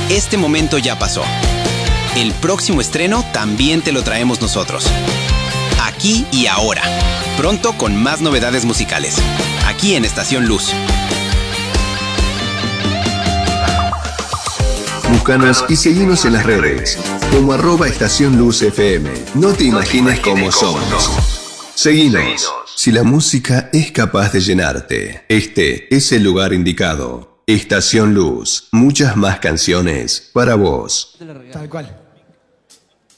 Este momento ya pasó. El próximo estreno también te lo traemos nosotros. Aquí y ahora. Pronto con más novedades musicales. Aquí en Estación Luz. Búscanos y seguinos en las redes como @Estación Luz FM. No te imagines cómo somos. Seguinos. Si la música es capaz de llenarte, este es el lugar indicado. Estación Luz. Muchas más canciones para vos. Tal cual.